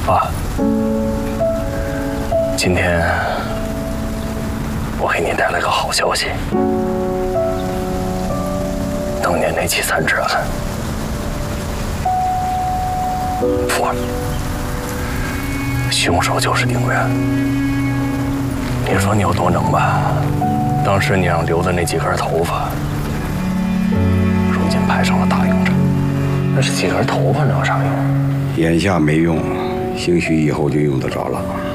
爸，今天我给你带来个好消息。当年那起残肢案，破了，凶手就是丁原。你说你有多能吧？当时你让留的那几根头发，如今派上了大用场。那是几根头发能有啥用？ 眼下没用，兴许以后就用得着了。